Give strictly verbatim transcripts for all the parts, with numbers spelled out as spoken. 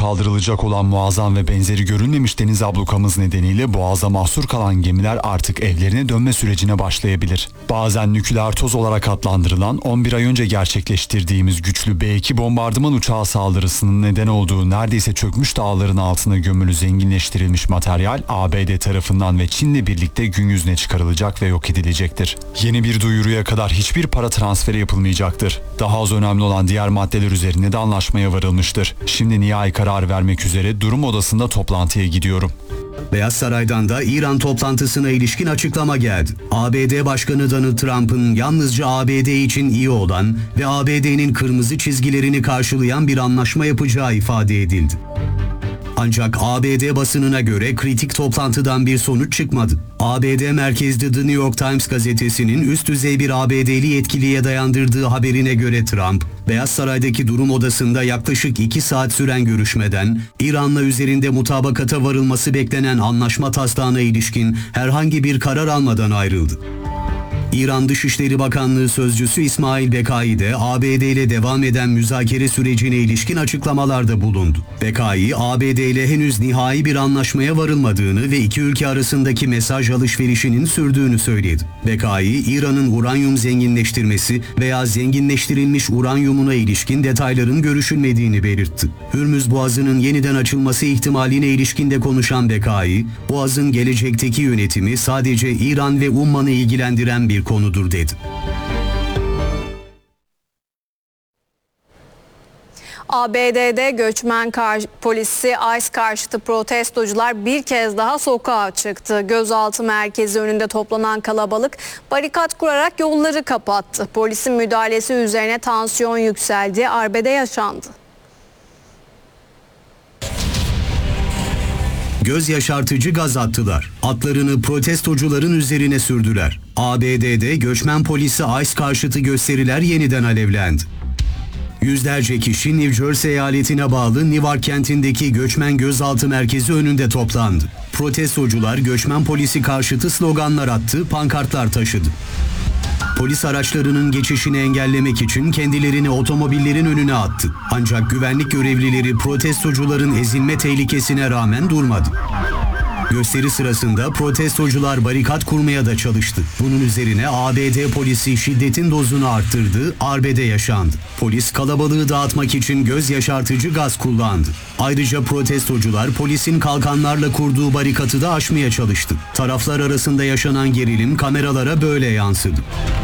kaldırılacak olan muazzam ve benzeri görülmemiş deniz ablukamız nedeniyle boğaza mahsur kalan gemiler artık evlerine dönme sürecine başlayabilir. Bazen nükleer toz olarak adlandırılan on bir ay önce gerçekleştirdiğimiz güçlü B iki bombardıman uçağı saldırısının neden olduğu neredeyse çökmüş dağların altına gömülü zenginleştirilmiş materyal A B D tarafından ve Çin'le birlikte gün yüzüne çıkarılacak ve yok edilecektir. Yeni bir duyuruya kadar hiçbir para transferi yapılmayacaktır. Daha az önemli olan diğer maddeler üzerinde de anlaşmaya varılmıştır. Şimdi nihai karar vermek üzere durum odasında toplantıya gidiyorum. Beyaz Saray'dan da İran toplantısına ilişkin açıklama geldi. A B D Başkanı Donald Trump'ın yalnızca A B D için iyi olan ve A B D'nin kırmızı çizgilerini karşılayan bir anlaşma yapacağı ifade edildi. Ancak A B D basınına göre kritik toplantıdan bir sonuç çıkmadı. A B D merkezli The New York Times gazetesinin üst düzey bir A B D'li yetkiliye dayandırdığı haberine göre Trump, Beyaz Saray'daki durum odasında yaklaşık iki saat süren görüşmeden İran'la üzerinde mutabakata varılması beklenen anlaşma taslağına ilişkin herhangi bir karar almadan ayrıldı. İran Dışişleri Bakanlığı Sözcüsü İsmail Bekai de A B D ile devam eden müzakere sürecine ilişkin açıklamalarda bulundu. Bekai, A B D ile henüz nihai bir anlaşmaya varılmadığını ve iki ülke arasındaki mesaj alışverişinin sürdüğünü söyledi. Bekai, İran'ın uranyum zenginleştirmesi veya zenginleştirilmiş uranyumuna ilişkin detayların görüşülmediğini belirtti. Hürmüz Boğazı'nın yeniden açılması ihtimaline ilişkin de konuşan Bekai, Boğaz'ın gelecekteki yönetimi sadece İran ve Umman'ı ilgilendiren bir konudur dedi. A B D'de göçmen kar- polisi ICE karşıtı protestocular bir kez daha sokağa çıktı. Gözaltı merkezi önünde toplanan kalabalık barikat kurarak yolları kapattı. Polisin müdahalesi üzerine tansiyon yükseldi, arbede yaşandı. Göz yaşartıcı gaz attılar. Atlarını protestocuların üzerine sürdüler. A B D'de göçmen polisi ICE karşıtı gösteriler yeniden alevlendi. Yüzlerce kişi New Jersey eyaletine bağlı Newark kentindeki göçmen gözaltı merkezi önünde toplandı. Protestocular göçmen polisi karşıtı sloganlar attı, pankartlar taşıdı. Polis araçlarının geçişini engellemek için kendilerini otomobillerin önüne attı. Ancak güvenlik görevlileri protestocuların ezilme tehlikesine rağmen durmadı. Gösteri sırasında protestocular barikat kurmaya da çalıştı. Bunun üzerine A B D polisi şiddetin dozunu arttırdı, arbede yaşandı. Polis kalabalığı dağıtmak için göz yaşartıcı gaz kullandı. Ayrıca protestocular polisin kalkanlarla kurduğu barikatı da aşmaya çalıştı. Taraflar arasında yaşanan gerilim kameralara böyle yansıdı.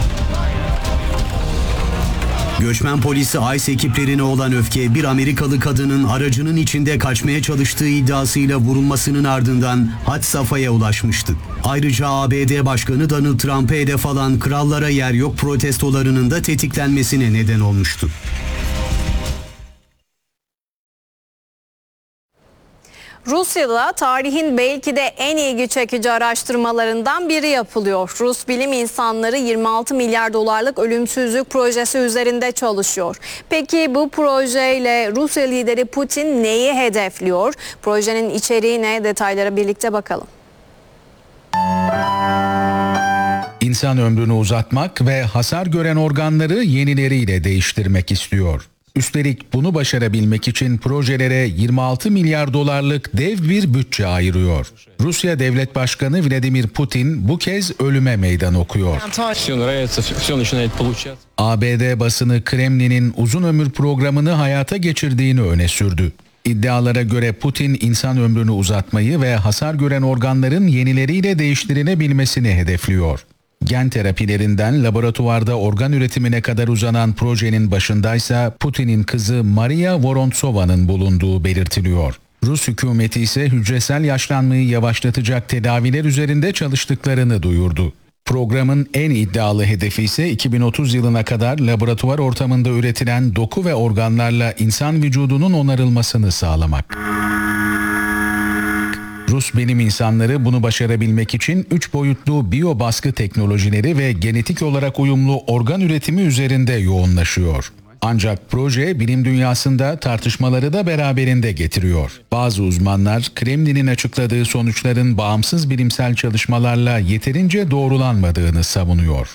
Göçmen polisi ICE ekiplerine olan öfke bir Amerikalı kadının aracının içinde kaçmaya çalıştığı iddiasıyla vurulmasının ardından had safhaya ulaşmıştı. Ayrıca A B D Başkanı Donald Trump'a hedef alan "Krallara yer yok" protestolarının da tetiklenmesine neden olmuştu. Rusya'da tarihin belki de en ilgi çekici araştırmalarından biri yapılıyor. Rus bilim insanları yirmi altı milyar dolarlık ölümsüzlük projesi üzerinde çalışıyor. Peki bu projeyle Rusya lideri Putin neyi hedefliyor? Projenin içeriği ne? Detaylara birlikte bakalım. İnsan ömrünü uzatmak ve hasar gören organları yenileriyle değiştirmek istiyor. Üstelik bunu başarabilmek için projelere yirmi altı milyar dolarlık dev bir bütçe ayırıyor. Rusya Devlet Başkanı Vladimir Putin bu kez ölüme meydan okuyor. A B D basını Kremlin'in uzun ömür programını hayata geçirdiğini öne sürdü. İddialara göre Putin insan ömrünü uzatmayı ve hasar gören organların yenileriyle değiştirilebilmesini hedefliyor. Gen terapilerinden laboratuvarda organ üretimine kadar uzanan projenin başındaysa Putin'in kızı Maria Vorontsova'nın bulunduğu belirtiliyor. Rus hükümeti ise hücresel yaşlanmayı yavaşlatacak tedaviler üzerinde çalıştıklarını duyurdu. Programın en iddialı hedefi ise iki bin otuz yılına kadar laboratuvar ortamında üretilen doku ve organlarla insan vücudunun onarılmasını sağlamak. Rus bilim insanları bunu başarabilmek için üç boyutlu biyo baskı teknolojileri ve genetik olarak uyumlu organ üretimi üzerinde yoğunlaşıyor. Ancak proje bilim dünyasında tartışmaları da beraberinde getiriyor. Bazı uzmanlar Kremlin'in açıkladığı sonuçların bağımsız bilimsel çalışmalarla yeterince doğrulanmadığını savunuyor.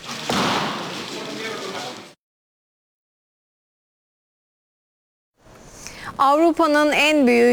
Avrupa'nın en büyük